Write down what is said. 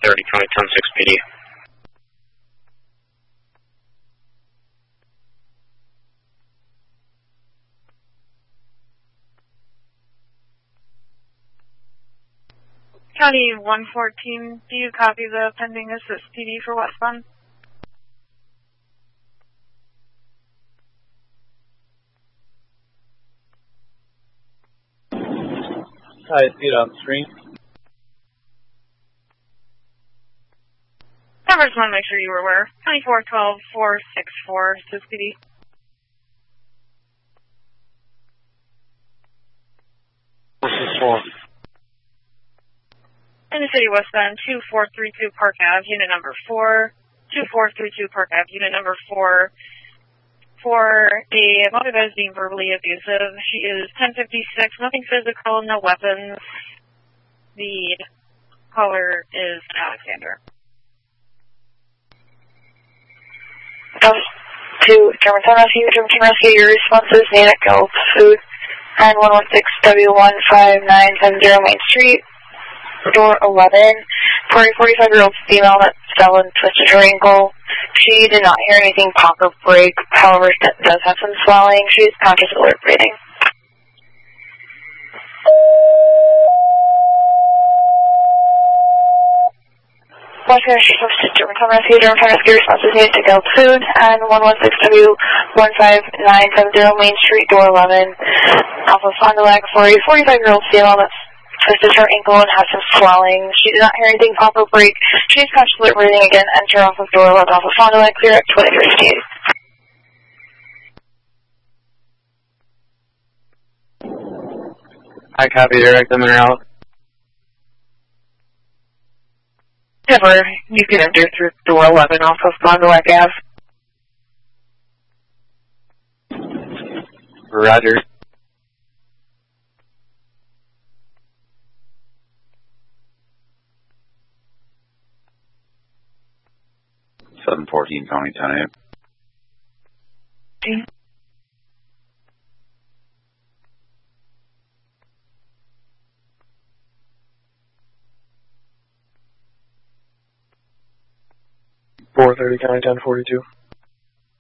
430, County 106 PD. County 114, do you copy the pending assist PD for westbound? Hi, see it on the screen. I just want to make sure you were aware. 2412-464, assist PD. In the city westbound, 2432 Park Ave, unit number 4. 2432 Park Ave, unit number 4. For a mother that is being verbally abusive. She is 1056, nothing physical, no weapons. The caller is Alexander. To Germantown Rescue, your responses, Natick Gulf Food, 9116W1590 Main Street, door 11, for a 45-year-old female that fell and twisted her ankle. She did not hear anything pop or break, however, does have some swelling. She is conscious, alert, breathing. Western Street posted Germantown Rescue responses needed to go food, and 116W15970 Main Street, door 11, off of Fond du Lac, for a 45-year-old female that's twisted her ankle and has some swelling. She did not hear anything pop or break. She is conscious, alert, breathing again. Enter off of door 11 off of Fond du Lac, clear at 2358. I copy, direct them and out. Never. You can enter through door 11 off of Fond du Lac Ave. Roger. .714 County 10-8. .430 County 1042.